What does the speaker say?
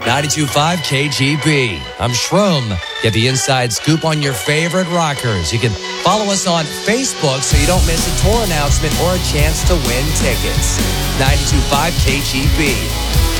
92.5 KGB. I'm Shroom. Get the inside scoop on your favorite rockers. You can follow us on Facebook so you don't miss a tour announcement or a chance to win tickets. 92.5 KGB.